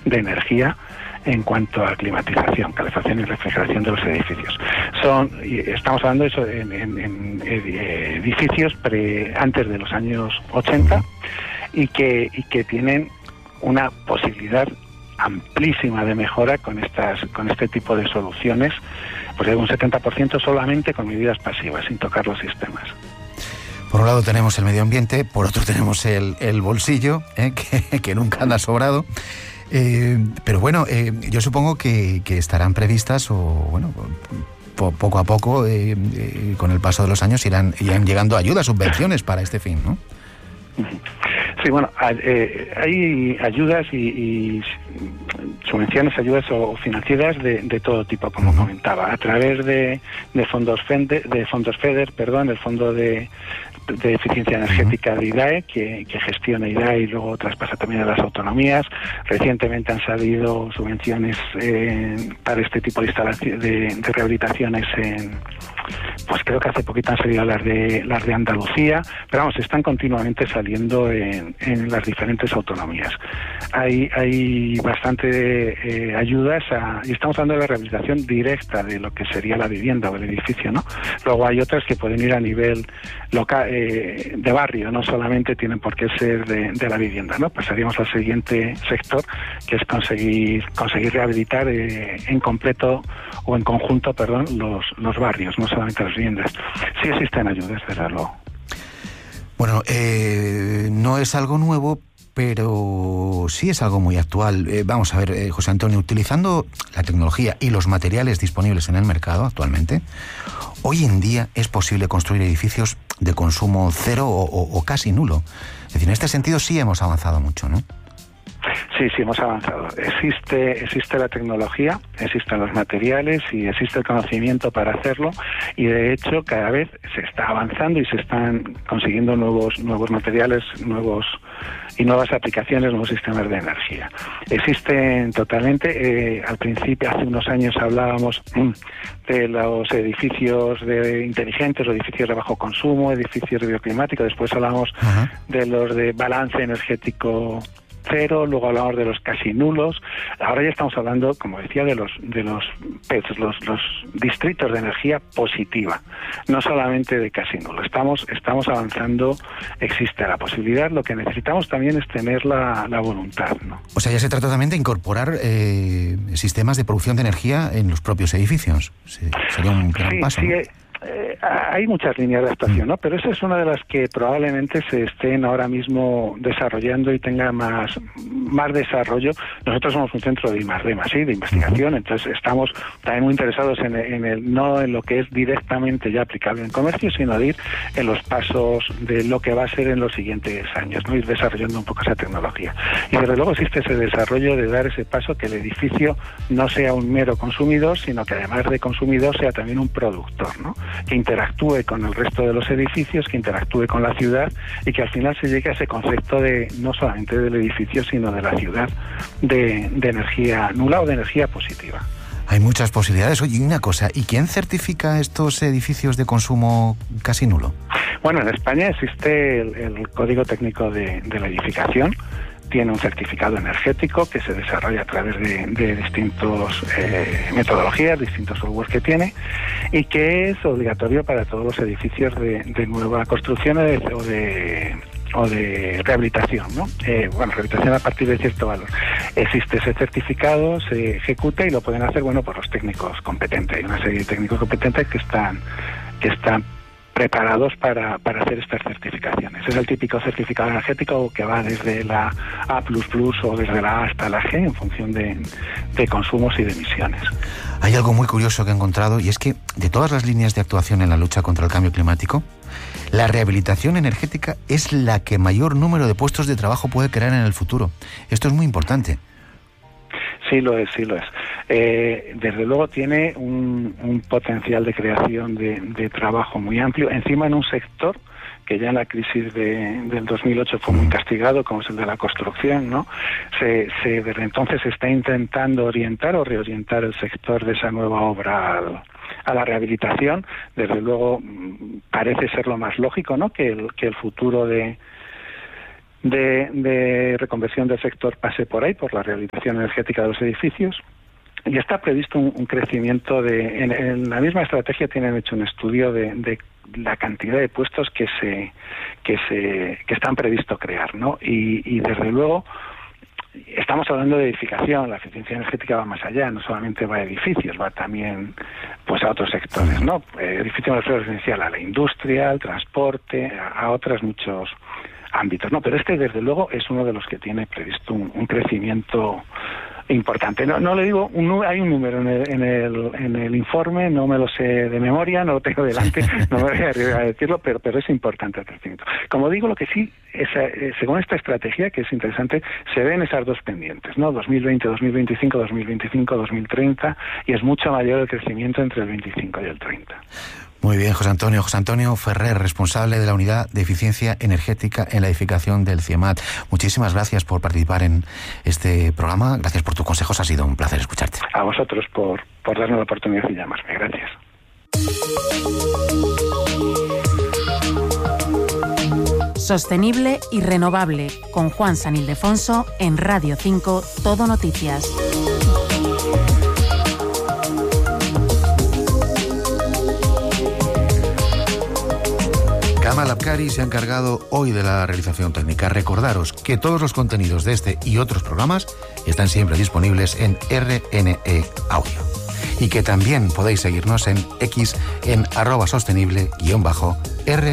de energía en cuanto a climatización, calefacción y refrigeración de los edificios. Estamos hablando de eso en edificios antes de los años 80 y que tienen una posibilidad amplísima de mejora con este tipo de soluciones, pues de un 70% solamente con medidas pasivas, sin tocar los sistemas. Por un lado tenemos el medio ambiente, por otro tenemos el bolsillo, que nunca anda sobrado. Pero bueno, yo supongo que estarán previstas poco a poco, con el paso de los años, irán llegando ayudas, subvenciones para este fin, ¿no? Sí, bueno, hay ayudas y subvenciones, ayudas o financieras de todo tipo, como comentaba, a través de fondos FEDER, el Fondo de Eficiencia Energética de IDAE, que gestiona IDAE y luego traspasa también a las autonomías. Recientemente han salido subvenciones para este tipo de instalaciones, de rehabilitaciones pues creo que hace poquito han salido las de Andalucía, pero vamos, están continuamente saliendo en las diferentes autonomías. Hay bastante ayudas y estamos hablando de la rehabilitación directa de lo que sería la vivienda o el edificio, ¿no? Luego hay otras que pueden ir a nivel local, de barrio, no solamente tienen por qué ser de la vivienda, ¿no? Pasaríamos al siguiente sector, que es conseguir rehabilitar en completo o en conjunto, perdón, los barrios, no solamente las viviendas. Sí existen ayudas, desde luego. Bueno, no es algo nuevo, pero sí es algo muy actual. Vamos a ver, José Antonio, utilizando la tecnología y los materiales disponibles en el mercado actualmente, hoy en día es posible construir edificios de consumo cero o casi nulo. Es decir, en este sentido sí hemos avanzado mucho, ¿no? Sí, hemos avanzado. Existe la tecnología, existen los materiales y existe el conocimiento para hacerlo, y de hecho cada vez se está avanzando y se están consiguiendo nuevos materiales, nuevas aplicaciones, nuevos sistemas de energía. Existen totalmente. Al principio, hace unos años, hablábamos de los edificios inteligentes, los edificios de bajo consumo, edificios de bioclimático. Después hablamos de los de balance energético cero, luego hablamos de los casi nulos. Ahora ya estamos hablando, como decía, de los PETs, los distritos de energía positiva, no solamente de casi nulo. Estamos avanzando, existe la posibilidad. Lo que necesitamos también es tener la voluntad, ¿no? O sea, ya se trata también de incorporar sistemas de producción de energía en los propios edificios. Sería un gran paso, ¿no? Hay muchas líneas de actuación, ¿no? Pero esa es una de las que probablemente se estén ahora mismo desarrollando y tenga más desarrollo. Nosotros somos un centro de I+D+I, de investigación, entonces estamos también muy interesados no en lo que es directamente ya aplicable en comercio, sino de ir en los pasos de lo que va a ser en los siguientes años, ¿no? Ir desarrollando un poco esa tecnología. Y desde luego existe ese desarrollo de dar ese paso, que el edificio no sea un mero consumidor, sino que además de consumidor sea también un productor, ¿no? Que interactúe con el resto de los edificios, que interactúe con la ciudad, y que al final se llegue a ese concepto de no solamente del edificio, sino de la ciudad, de energía nula o de energía positiva. Hay muchas posibilidades. Oye, una cosa, ¿y quién certifica estos edificios de consumo casi nulo? Bueno, en España existe el Código Técnico de la Edificación. Tiene un certificado energético que se desarrolla a través de distintas metodologías, distintos software que tiene, y que es obligatorio para todos los edificios de nueva construcción o de rehabilitación, ¿no? Rehabilitación a partir de cierto valor. Existe ese certificado, se ejecuta y lo pueden hacer, por los técnicos competentes. Hay una serie de técnicos competentes que están preparados para hacer estas certificaciones. Es el típico certificado energético que va desde la A++ o desde la A hasta la G, en función de consumos y de emisiones. Hay algo muy curioso que he encontrado, y es que de todas las líneas de actuación en la lucha contra el cambio climático, la rehabilitación energética es la que mayor número de puestos de trabajo puede crear en el futuro. Esto es muy importante. Sí lo es. Desde luego tiene un potencial de creación de trabajo muy amplio, encima en un sector que ya en la crisis del 2008 fue muy castigado, como es el de la construcción, ¿no? Desde entonces se está intentando orientar o reorientar el sector de esa nueva obra a la rehabilitación. Desde luego parece ser lo más lógico, ¿no? Que el futuro de de reconversión del sector pase por ahí, por la rehabilitación energética de los edificios. Y está previsto un crecimiento en la misma estrategia tienen hecho un estudio de la cantidad de puestos que están previsto crear, ¿no? Y desde luego estamos hablando de edificación. La eficiencia energética va más allá, no solamente va a edificios, va también pues a otros sectores, ¿no? Edificio residencial, a la industria, al transporte, a otros muchos ámbitos, ¿no? Pero desde luego es uno de los que tiene previsto un crecimiento importante. No le digo, hay un número en el informe, no me lo sé de memoria, no lo tengo delante, no me voy a arriesgar a decirlo, pero es importante el crecimiento. Como digo, lo que sí, según esta estrategia, que es interesante, se ven esas dos pendientes, ¿no? 2020, 2025, 2025, 2030, y es mucho mayor el crecimiento entre el 25 y el 30. Muy bien, José Antonio Ferrer, responsable de la Unidad de Eficiencia Energética en la edificación del CIEMAT. Muchísimas gracias por participar en este programa. Gracias por tus consejos. Ha sido un placer escucharte. A vosotros por darnos la oportunidad de llamarme. Gracias. Sostenible y renovable, con Juan San Ildefonso en Radio 5, Todo Noticias. Kamal Abkari se ha encargado hoy de la realización técnica. Recordaros que todos los contenidos de este y otros programas están siempre disponibles en RNE Audio. Y que también podéis seguirnos en X en @sostenible_r